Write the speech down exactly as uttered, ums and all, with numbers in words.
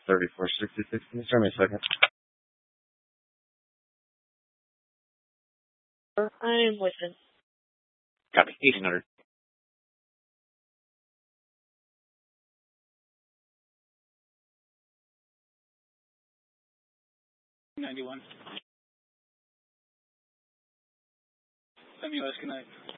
thirty-four sixty-six. Can you start me a second? I'm listening. Copy. eighteen hundred. ninety-one. M U S, good night.